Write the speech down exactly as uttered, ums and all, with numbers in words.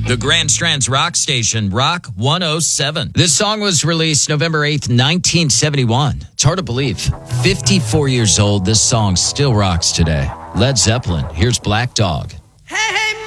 The Grand Strands Rock Station, Rock one oh seven. This song was released November eighth, nineteen seventy-one. It's hard to believe. fifty-four years old, this song still rocks today. Led Zeppelin, here's Black Dog.